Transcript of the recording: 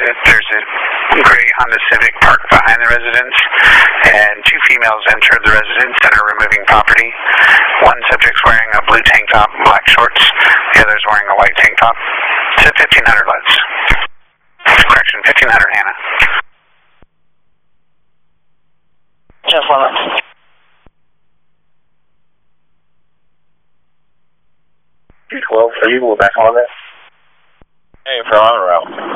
there's a gray Honda Civic parked behind the residence, and two females entered the residence and are removing property. One subject's wearing a blue tank top and black shorts. The other's wearing a white tank top. It's at 1500 Lutz. Correction, 1500 Hannah. Just 1 minute. Are you back on that? Hey, from on route.